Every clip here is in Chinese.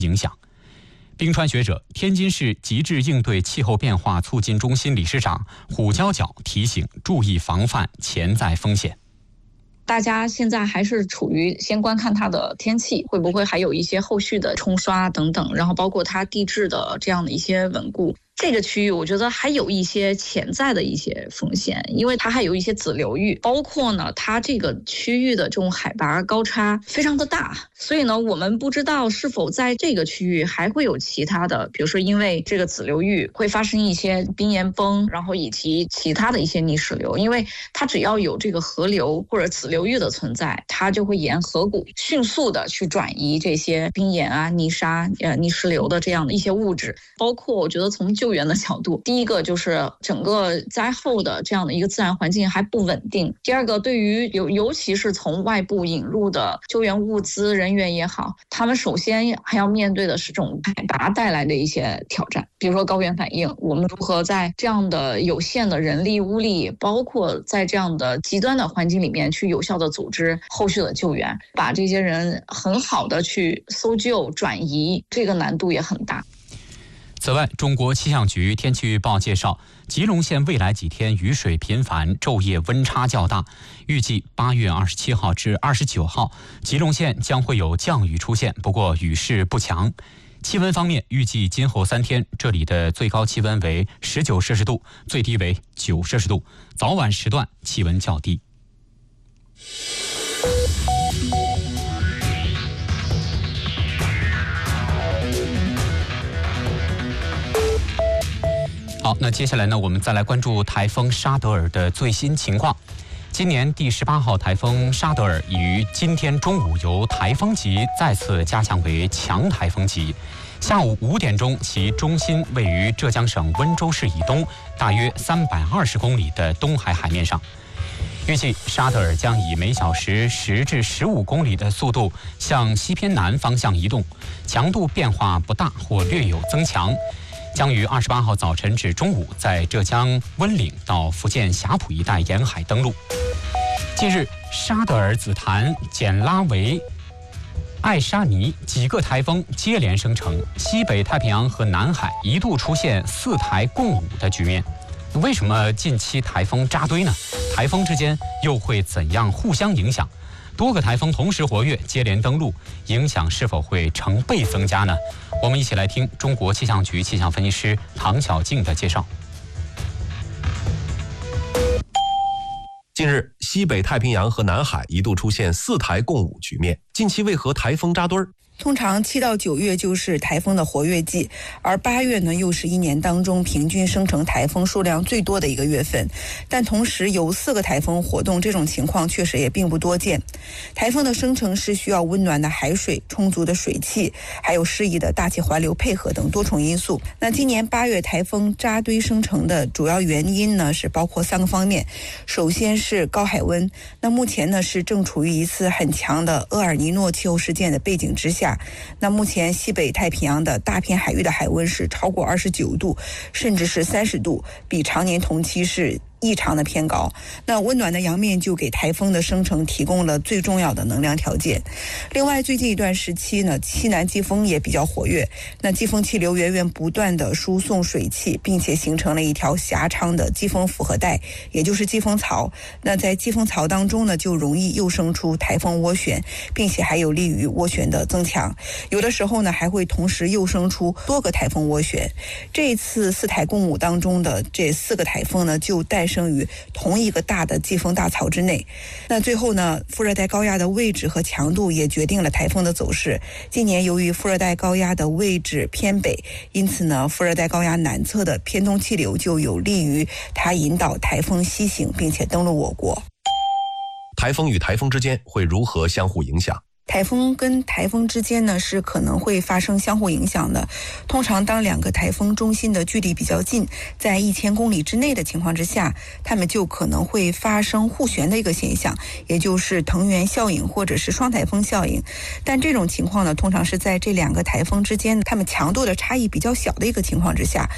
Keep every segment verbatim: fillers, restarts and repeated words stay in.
影响。冰川学者、天津市极致应对气候变化促进中心理事长虎娇角提醒：注意防范潜在风险。 大家现在还是处于先观看它的天气，会不会还有一些后续的冲刷等等，然后包括它地质的这样的一些稳固。这个区域我觉得还有一些潜在的一些风险，因为它还有一些子流域，包括呢它这个区域的这种海拔高差非常的大，所以呢我们不知道是否在这个区域还会有其他的，比如说因为这个子流域会发生一些冰岩崩，然后以及其他的一些泥石流，因为它只要有这个河流或者子流域的存在，它就会沿河谷迅速的去转移这些冰岩啊、泥沙、呃泥石流的这样的一些物质。包括我觉得从救援的角度，第一个就是整个灾后的这样的一个自然环境还不稳定，第二个对于尤尤其是从外部引入的救援物资人员也好，他们首先还要面对的是这种海拔带来的一些挑战，比如说高原反应，我们如何在这样的有限的人力物力，包括在这样的极端的环境里面去有效的组织后续的救援，把这些人很好的去搜救转移，这个难度也很大。 此外，中国气象局天气预报介绍，吉隆县未来几天雨水频繁，昼夜温差较大。预计八月二十七号至二十九号，吉隆县将会有降雨出现，不过雨势不强。气温方面，预计今后三天，这里的最高气温为十九摄氏度，最低为九摄氏度，早晚时段气温较低。好，那接下来呢，我们再来关注台风沙德尔的最新情况。今年第十八号台风沙德尔已于今天中午由台风级再次加强为强台风级。下午五点钟，其中心位于浙江省温州市以东，大约三百二十公里的东海海面上。预计沙德尔将以每小时十至十五公里的速度向西偏南方向移动，强度变化不大或略有增强。将于二十八号早晨至中午在浙江温岭到福建霞浦一带沿海登陆。近日，沙德尔、紫檀、简拉维、艾沙尼几个台风接连生成，西北太平洋和南海一度出现四台共舞的局面。为什么近期台风扎堆呢？台风之间又会怎样互相影响？多个台风同时活跃，接连登陆，影响是否会成倍增加呢？我们一起来听中国气象局气象分析师唐小静的介绍。 近日，西北太平洋和南海一度出现四台共舞局面，近期为何台风扎堆儿？ 通常七到九月就是台风的活跃季，而八月呢又是一年当中平均生成台风数量最多的一个月份，但同时有四个台风活动，这种情况确实也并不多见。台风的生成是需要温暖的海水、充足的水汽，还有适宜的大气环流配合等多重因素。那今年八月台风扎堆生成的主要原因呢是包括三个方面。首先是高海温，那目前呢是正处于一次很强的厄尔尼诺气候事件的背景之下。那目前西北太平洋的大片海域的海温是超过二十九度，甚至是三十度，比常年同期是异常的偏高。那温暖的洋面就给台风的生成提供了最重要的能量条件。另外，最近一段时期呢，西南季风也比较活跃，那季风气流源源不断的输送水汽，并且形成了一条狭长的季风复合带，也就是季风槽。那在季风槽当中呢，就容易诱生出台风涡旋，并且还有利于涡旋的增强。有的时候呢，还会同时诱生出多个台风涡旋。这一次四台共舞当中的这四个台风呢，就带生于同一个大的季风大槽之内。那最后呢，副热带高压的位置和强度也决定了台风的走势。今年由于副热带高压的位置偏北，因此呢，副热带高压南侧的偏东气流就有利于它引导台风西行，并且登陆我国。 台风与台风之间会如何相互影响？ 台风跟台风之间呢是可能会发生相互影响的。通常当两个台风中心的距离比较近，在一千公里之内的情况之下，它们就可能会发生互旋的一个现象，也就是藤原效应或者是双台风效应。但这种情况呢，通常是在这两个台风之间它们强度的差异比较小的一个情况之下。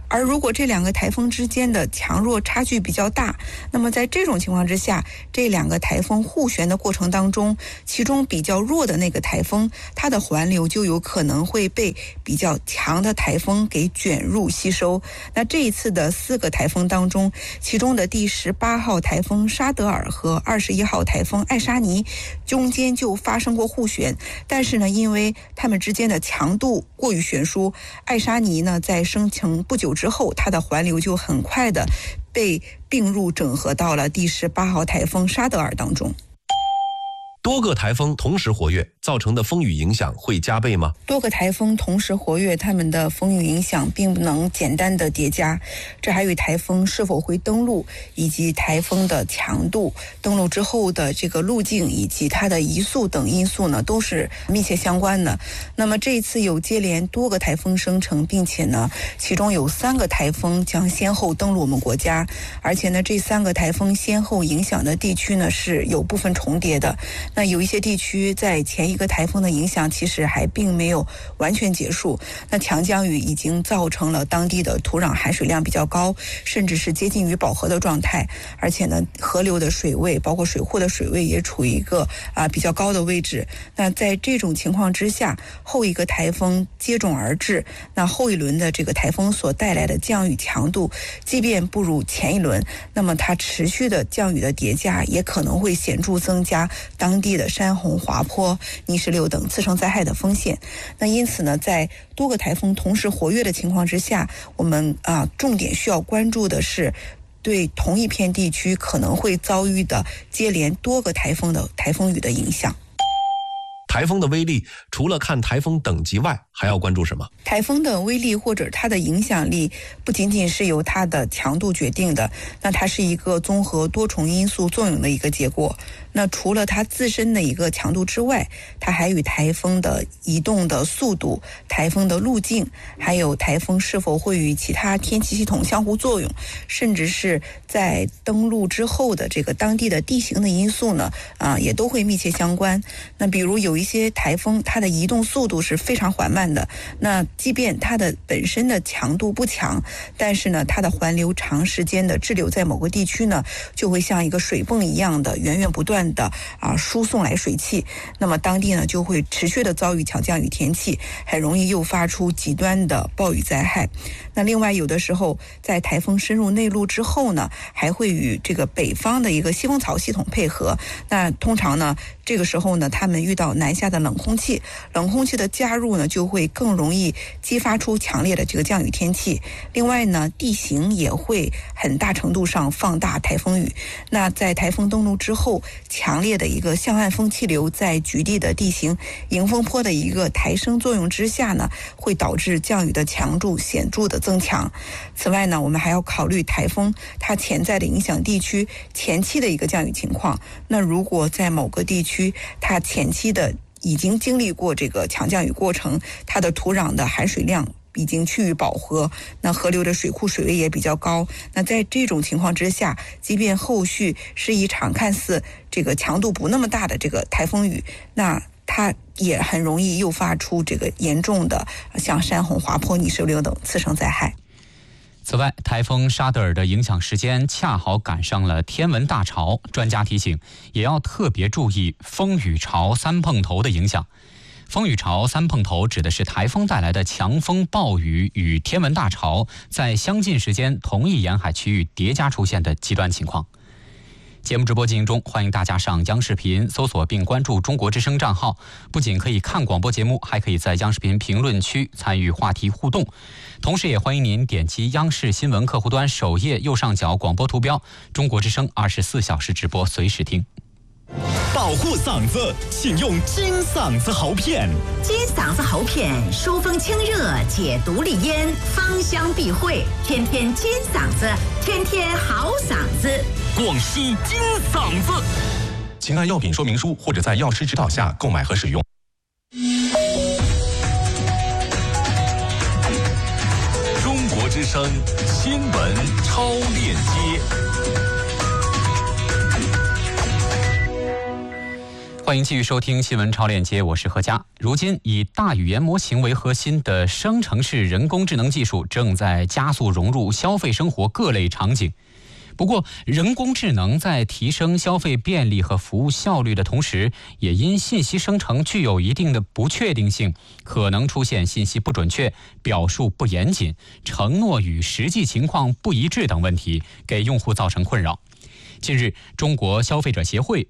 而如果这两个台风之间的强弱差距比较大，那么在这种情况之下，这两个台风互旋的过程当中，其中比较弱的那个台风，它的环流就有可能会被比较强的台风给卷入吸收。那这一次的四个台风当中，其中的第十八号台风沙德尔和二十一号台风艾莎尼中间就发生过互旋，但是呢，因为它们之间的强度过于悬殊，艾莎尼呢在生成不久之后，它的环流就很快的被并入整合到了第十八号台风沙德尔当中。 多个台风同时活跃造成的风雨影响会加倍吗？ 多个台风同时活跃，它们的风雨影响并不能简单的叠加，这还与台风是否会登陆，以及台风的强度、登陆之后的这个路径以及它的移速等因素呢，都是密切相关的。那么这一次有接连多个台风生成，并且呢，其中有三个台风将先后登陆我们国家，而且呢，这三个台风先后影响的地区呢是有部分重叠的。那有一些地区在前一个台风的影响其实还并没有完全结束，那强降雨已经造成了当地的土壤含水量比较高，甚至是接近于饱和的状态，而且呢，河流的水位包括水库的水位也处于一个啊比较高的位置。那在这种情况之下，后一个台风接踵而至，那后一轮的这个台风所带来的降雨强度即便不如前一轮，那么它持续的降雨的叠加也可能会显著增加当地的山洪、滑坡、泥石流等次生灾害的风险。那因此呢，在多个台风同时活跃的情况之下，我们啊重点需要关注的是对同一片地区可能会遭遇的接连多个台风的台风雨的影响。 台风的威力除了看台风等级外，还要关注什么？ 台风的威力或者它的影响力不仅仅是由它的强度决定的，那它是一个综合多重因素作用的一个结果。那除了它自身的一个强度之外，它还与台风的移动的速度、台风的路径，还有台风是否会与其他天气系统相互作用，甚至是在登陆之后的这个当地的地形的因素呢，啊，也都会密切相关。那比如有一些台风，它的移动速度是非常缓慢的，那即便它的本身的强度不强，但是呢，它的环流长时间的滞留在某个地区呢，就会像一个水泵一样的源源不断的啊输送来水汽，那么当地呢就会持续的遭遇强降雨天气，很容易诱发出极端的暴雨灾害。那另外有的时候在台风深入内陆之后呢，还会与这个北方的一个西风槽系统配合，那通常呢这个时候呢，他们遇到南下的冷空气，冷空气的加入呢，就会更容易激发出强烈的这个降雨天气。另外呢，地形也会很大程度上放大台风雨。那在台风登陆之后，强烈的一个向岸风气流在局地的地形迎风坡的一个抬升作用之下呢，会导致降雨的强度显著的增强。此外呢，我们还要考虑台风它潜在的影响地区前期的一个降雨情况。那如果在某个地区它前期的已经经历过这个强降雨过程，它的土壤的含水量已经趋于饱和，那河流的水库水位也比较高，那在这种情况之下，即便后续是一场看似这个强度不那么大的这个台风雨，那它也很容易诱发出这个严重的像山洪、滑坡、泥石流等次生灾害。 此外，台风沙德尔的影响时间恰好赶上了天文大潮，专家提醒也要特别注意风雨潮三碰头的影响。风雨潮三碰头指的是台风带来的强风暴雨与天文大潮在相近时间同一沿海区域叠加出现的极端情况。节目直播进行中，欢迎大家上央视频搜索并关注中国之声账号，不仅可以看广播节目，还可以在央视频评论区参与话题互动。同时也欢迎您点击央视新闻客户端首页右上角广播图标，中国之声二十四小时直播，随时听。 保护嗓子，请用金嗓子喉片。 金嗓子喉片疏风清热，解毒利咽，芳香避秽，天天金嗓子，天天好嗓子。 广西金嗓子， 请按药品说明书或者在药师指导下购买和使用。 中国之声新闻超链接。 欢迎继续收听新闻超链接，我是何佳。如今以大语言模型为核心的生成式人工智能技术正在加速融入消费生活各类场景。不过，人工智能在提升消费便利和服务效率的同时，也因信息生成具有一定的不确定性，可能出现信息不准确、表述不严谨、承诺与实际情况不一致等问题，给用户造成困扰。近日，中国消费者协会